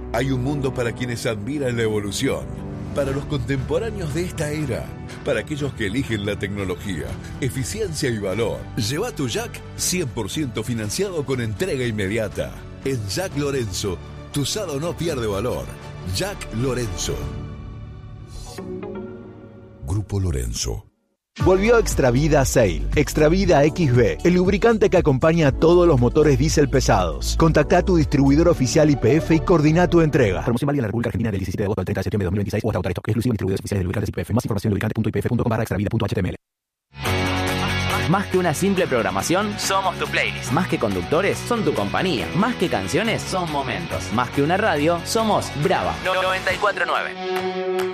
Hay un mundo para quienes admiran la evolución, para los contemporáneos de esta era, para aquellos que eligen la tecnología, eficiencia y valor. Lleva tu Jack 100% financiado con entrega inmediata. En Jack Lorenzo, tu usado no pierde valor. Jack Lorenzo. Grupo Lorenzo. Volvió Extravida Sail. Extravida XB, el lubricante que acompaña a todos los motores diésel pesados. Contacta a tu distribuidor oficial YPF y coordina tu entrega. Promoción válida en la República Argentina del 17 de agosto al 30 de septiembre de 2026 o hasta agotar stock. Exclusivo en distribuidores oficiales de lubricantes YPF. Más información en lubricante.ypf.com/extravida.html. Más que una simple programación, somos tu playlist. Más que conductores, son tu compañía. Más que canciones, son momentos. Más que una radio, somos Brava 94.9.